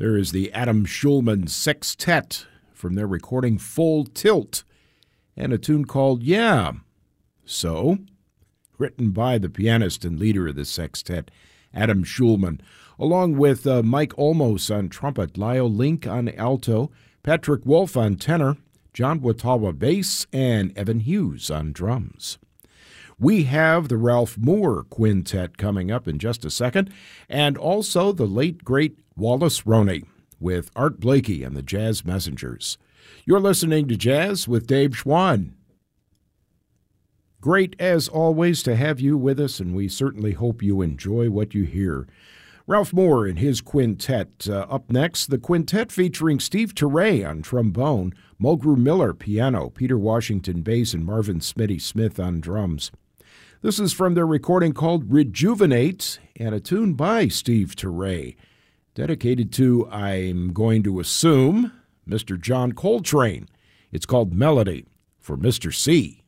There is the Adam Schulman Sextet from their recording Full Tilt, and a tune called Yeah. So, written by the pianist and leader of the sextet, Adam Schulman, along with Mike Olmos on trumpet, Lyle Link on alto, Patrick Wolf on tenor, John Watawa bass, and Evan Hughes on drums. We have the Ralph Moore Quintet coming up in just a second, and also the late, great Wallace Roney with Art Blakey and the Jazz Messengers. You're listening to Jazz with Dave Schwann. Great, as always, to have you with us, and we certainly hope you enjoy what you hear. Ralph Moore and his quintet. Up next, the quintet featuring Steve Turre on trombone, Mulgrew Miller piano, Peter Washington bass, and Marvin Smitty Smith on drums. This is from their recording called Rejuvenate, and a tune by Steve Turre, dedicated to, I'm going to assume, Mr. John Coltrane. It's called Melody for Mr. C.